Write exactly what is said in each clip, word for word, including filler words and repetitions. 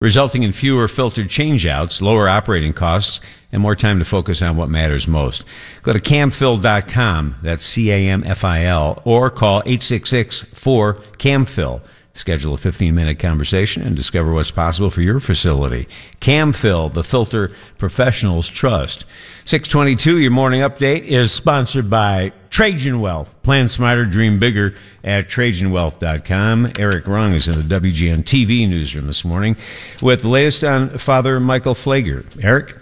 resulting in fewer filtered changeouts, lower operating costs, and more time to focus on what matters most. Go to camfil dot com, that's C A M F I L, or call eight six six, four, C A M F I L. Schedule a fifteen-minute conversation and discover what's possible for your facility. Camfil, the filter professionals trust. six twenty-two, your morning update is sponsored by Trajan Wealth. Plan smarter, dream bigger at trajan wealth dot com. Eric Rung is in the W G N T V newsroom this morning with the latest on Father Michael Pfleger. Eric?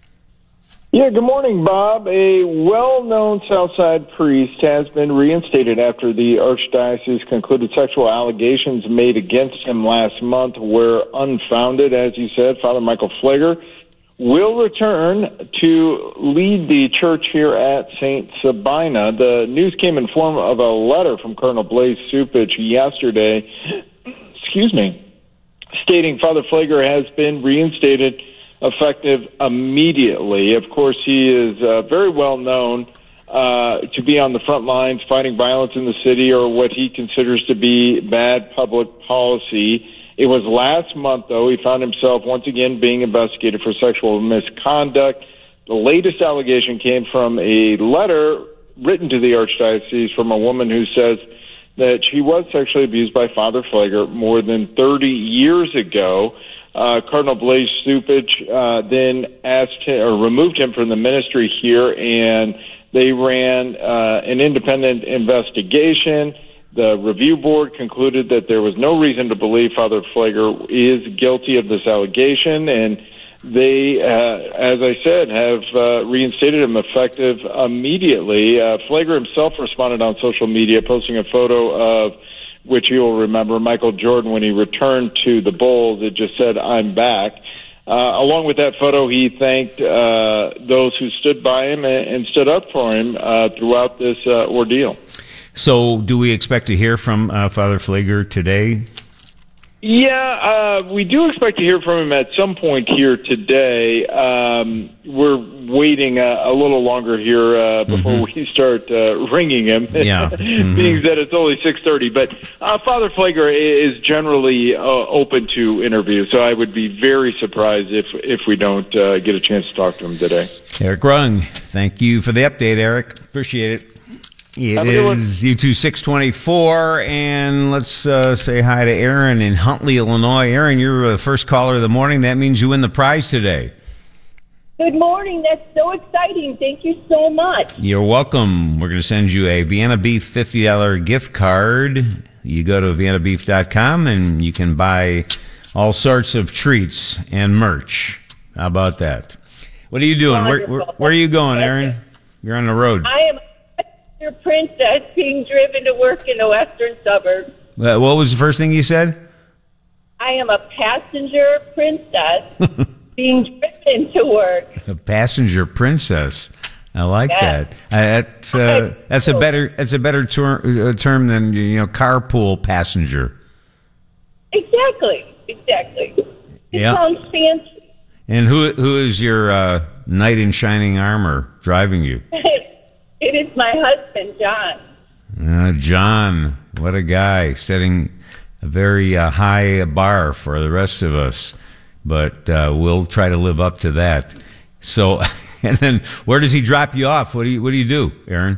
Yeah, good morning, Bob. A well-known Southside priest has been reinstated after the Archdiocese concluded sexual allegations made against him last month were unfounded. As you said, Father Michael Pfleger will return to lead the church here at Saint Sabina. The news came in form of a letter from Cardinal Blaise Cupich yesterday, excuse me, stating Father Pfleger has been reinstated effective immediately. Of course, he is uh, very well known uh, to be on the front lines fighting violence in the city, or what he considers to be bad public policy. It was last month, though, he found himself once again being investigated for sexual misconduct. The latest allegation came from a letter written to the Archdiocese from a woman who says that she was sexually abused by Father Pfleger more than thirty years ago. Uh, Cardinal Blaise Cupich uh, then asked him, or removed him from the ministry here, and they ran uh, an independent investigation. The review board concluded that there was no reason to believe Father Pfleger is guilty of this allegation, and they, uh, as I said, have uh, reinstated him effective immediately. Uh, Pfleger himself responded on social media, posting a photo of, which you'll remember, Michael Jordan when he returned to the Bulls. It just said, "I'm back." Uh, along with that photo, he thanked uh, those who stood by him and, and stood up for him uh, throughout this uh, ordeal. So do we expect to hear from uh, Father Pfleger today? Yeah, uh, we do expect to hear from him at some point here today. Um, we're waiting a, a little longer here uh, before mm-hmm. we start uh, ringing him, yeah. mm-hmm. being that it's only six thirty. But uh, Father Pfleger is generally uh, open to interviews, so I would be very surprised if, if we don't uh, get a chance to talk to him today. Eric Rung, thank you for the update, Eric. Appreciate it. It is U two six twenty-four, and let's uh, say hi to Aaron in Huntley, Illinois. Aaron, you're the first caller of the morning. That means you win the prize today. Good morning. That's so exciting. Thank you so much. You're welcome. We're going to send you a Vienna Beef fifty dollars gift card. You go to vienna beef dot com, and you can buy all sorts of treats and merch. How about that? What are you doing? Where, where, where are you going, Aaron? You're on the road. I am your princess being driven to work in the western suburbs. Uh, what was the first thing you said? I am a passenger princess being driven to work. A passenger princess. I like yes. that. Uh, that's uh, that's a better that's a better ter- uh, term than, you know, carpool passenger. Exactly. Exactly. It yep. sounds fancy. And who who is your uh, knight in shining armor driving you? It is my husband, John. Uh, John, what a guy, setting a very uh, high bar for the rest of us. But uh, we'll try to live up to that. So, and then where does he drop you off? What do you What do you do, Aaron?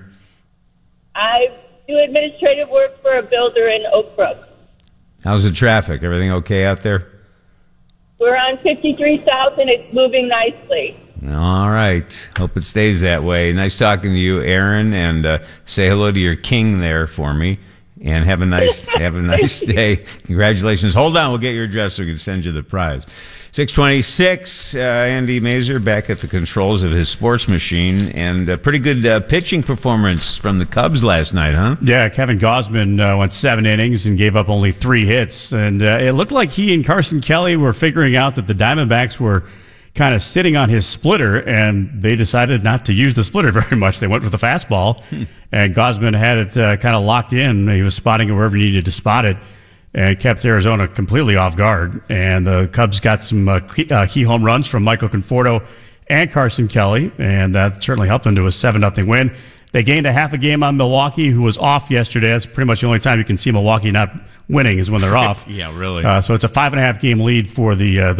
I do administrative work for a builder in Oak Brook. How's the traffic? Everything okay out there? We're on fifty-three South, and it's moving nicely. All right. Hope it stays that way. Nice talking to you, Aaron, and uh, say hello to your king there for me. And have a nice have a nice day. Congratulations. Hold on, we'll get your address so we can send you the prize. six twenty-six, uh, Andy Mazer back at the controls of his sports machine, and a pretty good uh, pitching performance from the Cubs last night, huh? Yeah, Kevin Gausman uh, went seven innings and gave up only three hits, and uh, it looked like he and Carson Kelly were figuring out that the Diamondbacks were kind of sitting on his splitter, and they decided not to use the splitter very much. They went with the fastball, hmm. and Gausman had it uh, kind of locked in. He was spotting it wherever he needed to spot it, and kept Arizona completely off guard. And the Cubs got some uh, key, uh, key home runs from Michael Conforto and Carson Kelly, and that certainly helped them to a seven nothing win. They gained a half a game on Milwaukee, who was off yesterday. That's pretty much the only time you can see Milwaukee not winning is when they're off. Yeah, really. Uh, so it's a five and a half game lead for the uh, the